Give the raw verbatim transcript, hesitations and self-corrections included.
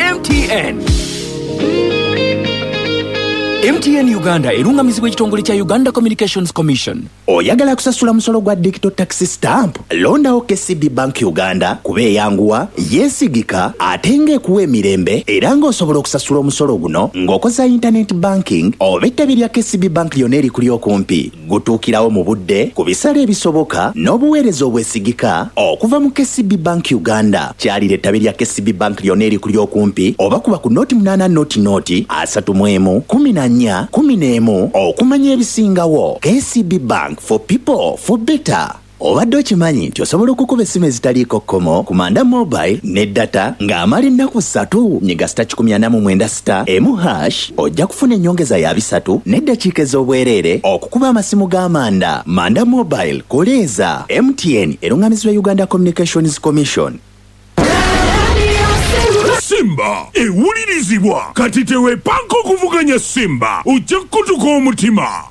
M T N. M T N Uganda erungamizibwa ekitongole kya Uganda Communications Commission. Oyagala kusasula musolo gwa digital tax stamp? Londawo K C B Bank Uganda kuba eyanguwa, yeesigika, ate ng'ekuwa emirembe era ng'osobola okusasula omusolo guno ng'okoza internet banking oba ettabi lya K C B Bank lyonna erikuli okumpi. Gutuukirawo mu budde ku bisale ebisoboka n'obuweereza obwesigika okuva mu K C B Bank Uganda. Kyalira ettabi lya K C B Bank lyonna erikuli okumpi oba kuba ku noti munaana noti noti asatu mu emu kumi na nya kumi n'emu okumanya ebisingawo. K C B Bank, for people for better. Obadde okimanyi nti osobola okukuba essimu ezitaliiko kkomo ku Manda Mobile ne data ng'amala ennaku ssatu nyiga sita kikumi ana mu mwenda sita emu hash ojja kufuna ennyongeza ya bisatu n'eddakiika ez'obwereere okukuba amasimu g'amanda. Manda Mobile koleeza. M T N erungamizibwa Uganda Communications Commission. Simba ewulirizibwa kati teweepanka okuvuganya Simba ojja kutuka omutima.